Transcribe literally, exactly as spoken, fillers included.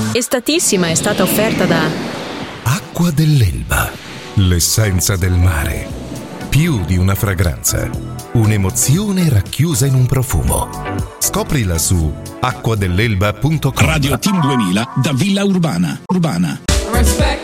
Estatissima è stata offerta da Acqua dell'Elba, l'essenza del mare. Più di una fragranza, un'emozione racchiusa in un profumo. Scoprila su acqua dell'elba punto com. Radio Team duemila da Villa Urbana. Urbana.